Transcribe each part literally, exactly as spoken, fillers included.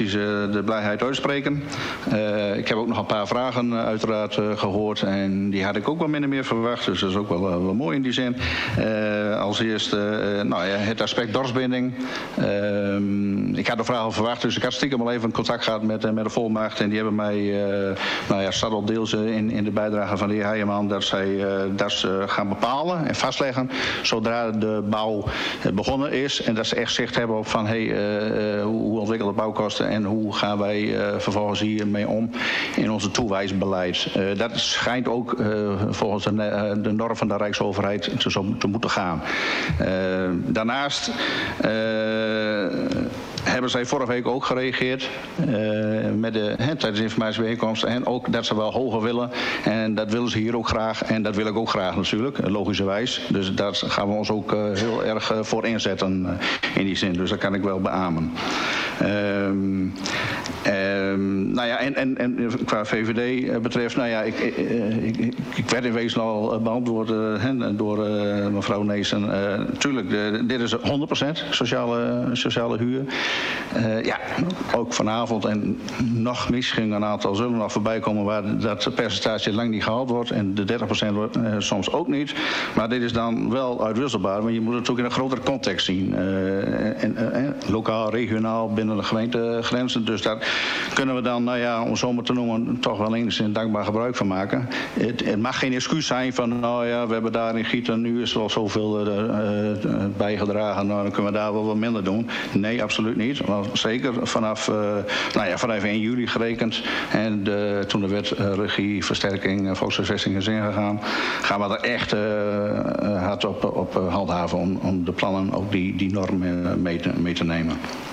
ze de blijheid uitspreken. Uh, ik heb ook nog een paar vragen uh, uiteraard uh, gehoord. En die had ik ook wel min of meer verwacht. Dus dat is ook wel, uh, wel mooi in die zin. Uh, als eerste uh, nou ja, het aspect dorpsbinding. Uh, ik had de vraag al verwacht. Dus ik had stiekem al even contact gehad met, uh, met de volmacht. En die hebben mij, uh, nou ja, staat al deels in, in de bijdrage van de heer Heijerman, dat zij uh, dat ze gaan bepalen en vastleggen zodra de bouw begonnen is. En dat ze echt zicht hebben op van hey, uh, hoe ontwikkelen de bouwkosten en hoe gaan wij uh, vervolgens hiermee om in onze toewijsbeleid. Uh, dat schijnt ook uh, volgens de, uh, de norm van de Rijksoverheid te, zo, te moeten gaan. Uh, daarnaast uh, hebben zij vorige week ook gereageerd uh, met de, he, tijdens de informatiebijeenkomst en ook dat ze wel hoger willen en dat willen ze hier ook graag en dat wil ik ook graag natuurlijk, logischerwijs. Dus daar gaan we ons ook uh, heel erg uh, voor inzetten uh, in die zin. Dus dat kan ik wel beamen. Um, um, nou ja, en, en, en qua V V D betreft, nou ja, ik, ik, ik, ik werd in wezen al beantwoord uh, door uh, mevrouw Neesen. Uh, tuurlijk, de, dit is honderd procent sociale, sociale huur. Uh, ja, ook vanavond en nog misschien een aantal zullen nog voorbij komen waar dat percentage lang niet gehaald wordt en de dertig procent wordt, uh, soms ook niet. Maar dit is dan wel uitwisselbaar, want je moet het ook in een grotere context zien. Uh, en, uh, uh, lokaal, regionaal, binnen de gemeentegrenzen. Dus daar kunnen we dan, nou ja, om zo maar te noemen, toch wel enigszins dankbaar gebruik van maken. Het, het mag geen excuus zijn van, nou ja, we hebben daar in Gieten, nu is er al zoveel uh, uh, bijgedragen, nou dan kunnen we daar wel wat minder doen. Nee, absoluut niet. Want zeker vanaf, uh, nou ja, vanaf één juli gerekend en de, toen de wet uh, regieversterking uh, volkshuisvesting is ingegaan, gaan we er echt uh, hard op, op uh, handhaven om, om de plannen ook die, die norm uh, mee, te, mee te nemen.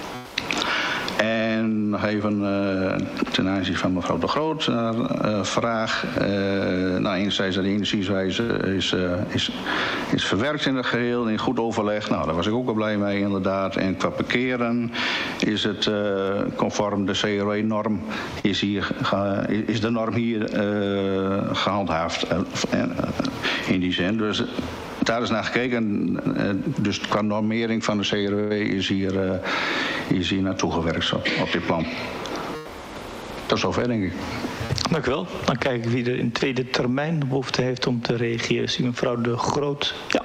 En nog even uh, ten aanzien van mevrouw De Groot uh, uh, vraag. Uh, nou, enerzijds dat de energiewijze is, uh, is, is verwerkt in het geheel, in goed overleg. Nou, daar was ik ook wel blij mee inderdaad. En qua parkeren is het uh, conform de C R W-norm, is, hier, uh, is de norm hier uh, gehandhaafd uh, uh, in die zin. Dus daar is naar gekeken. Dus qua normering van de C R W is hier, uh, is hier naartoe gewerkt op, op dit plan. Tot zover, denk ik. Dank u wel. Dan kijken we wie er in tweede termijn de behoefte heeft om te reageren. Zie mevrouw De Groot. Ja.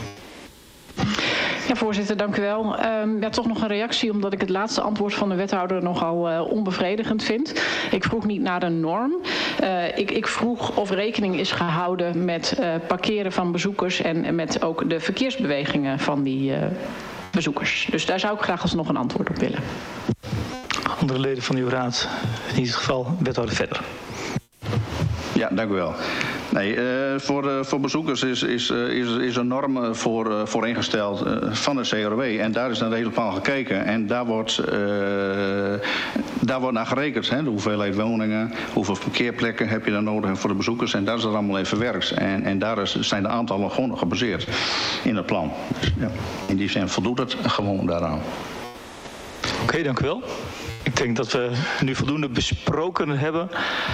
Ja, voorzitter, dank u wel. Um, ja, toch nog een reactie, omdat ik het laatste antwoord van de wethouder nogal uh, onbevredigend vind. Ik vroeg niet naar een norm. Uh, ik, ik vroeg of rekening is gehouden met uh, parkeren van bezoekers en, en met ook de verkeersbewegingen van die uh, bezoekers. Dus daar zou ik graag alsnog een antwoord op willen. Andere leden van uw raad, in ieder geval wethouder verder. Ja, dank u wel. Nee, uh, voor, uh, voor bezoekers is, is, uh, is, is een norm voor, uh, voor ingesteld uh, van de C R W. En daar is naar de hele plan gekeken. En daar wordt, uh, daar wordt naar gerekend. Hè, de hoeveelheid woningen, hoeveel parkeerplekken heb je dan nodig voor de bezoekers. En daar is dat allemaal even verwerkt. En, en daar is, zijn de aantallen gewoon gebaseerd in het plan. Dus, ja, in die zin voldoet het gewoon daaraan. Oké, okay, dank u wel. Ik denk dat we nu voldoende besproken hebben.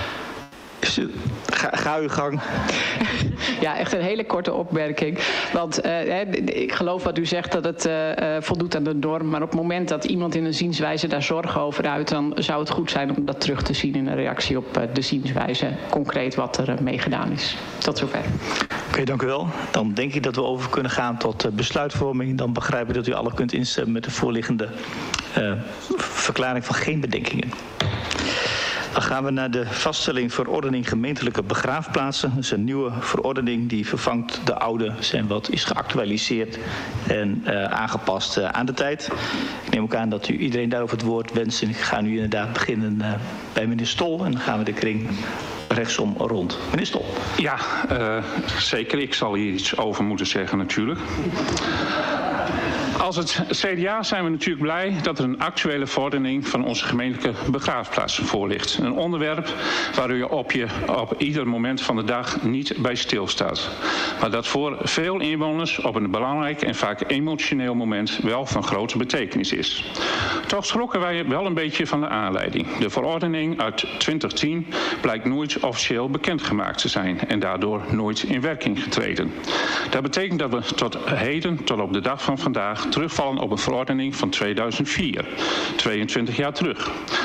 Ga, ga uw gang. Ja, echt een hele korte opmerking. Want uh, ik geloof wat u zegt dat het uh, voldoet aan de norm. Maar op het moment dat iemand in een zienswijze daar zorgen over uit, dan zou het goed zijn om dat terug te zien in een reactie op uh, de zienswijze. Concreet wat er uh, mee gedaan is. Tot zover. Oké, okay, dank u wel. Dan denk ik dat we over kunnen gaan tot uh, besluitvorming. Dan begrijp ik dat u alle kunt instemmen met de voorliggende uh, verklaring van geen bedenkingen. Dan gaan we naar de vaststelling verordening gemeentelijke begraafplaatsen. Dat is een nieuwe verordening die vervangt de oude en wat is geactualiseerd en uh, aangepast uh, aan de tijd. Ik neem ook aan dat u iedereen daarover het woord wenst. En ik ga nu inderdaad beginnen uh, bij meneer Stol en dan gaan we de kring rechtsom rond. Meneer Stol. Ja, uh, zeker. Ik zal hier iets over moeten zeggen natuurlijk. Als het C D A zijn we natuurlijk blij dat er een actuele verordening van onze gemeentelijke begraafplaatsen voor ligt. Een onderwerp waar u op, je, op ieder moment van de dag niet bij stilstaat. Maar dat voor veel inwoners op een belangrijk en vaak emotioneel moment wel van grote betekenis is. Toch schrokken wij wel een beetje van de aanleiding. De verordening uit twintig tien blijkt nooit officieel bekendgemaakt te zijn en daardoor nooit in werking getreden. Dat betekent dat we tot heden, tot op de dag van vandaag, terugvallen op een verordening van tweeduizend vier, tweeëntwintig jaar terug.